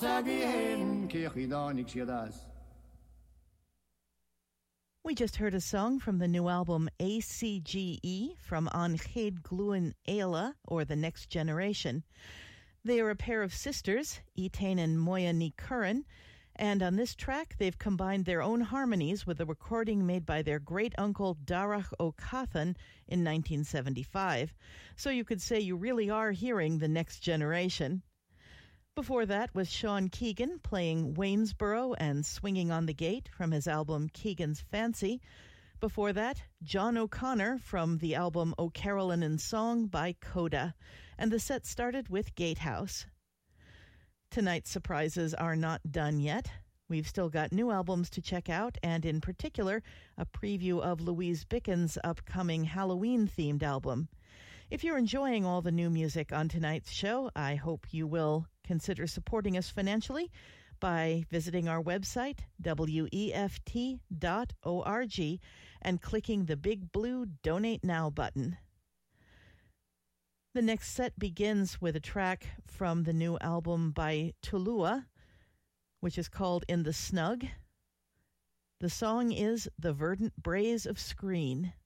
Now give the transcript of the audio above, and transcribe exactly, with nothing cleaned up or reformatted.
We just heard a song from the new album A C G E from An Chéad Gluain Éile, or The Next Generation. They are a pair of sisters, Etain and Moya Ní Curran, and on this track they've combined their own harmonies with a recording made by their great-uncle Darach Ó Cathain in nineteen seventy-five. So you could say you really are hearing The Next Generation. Before that was Sean Keegan playing Waynesboro and Swinging on the Gate from his album Keegan's Fancy. Before that, John O'Connor from the album O Carolyn in Song by Coda. And the set started with Gatehouse. Tonight's surprises are not done yet. We've still got new albums to check out, and in particular, a preview of Louise Bicken's upcoming Halloween-themed album. If you're enjoying all the new music on tonight's show, I hope you will consider supporting us financially by visiting our website, W E F T dot org, and clicking the big blue Donate Now button. The next set begins with a track from the new album by Tulua, which is called In the Snug. The song is The Verdant Braes of Screen.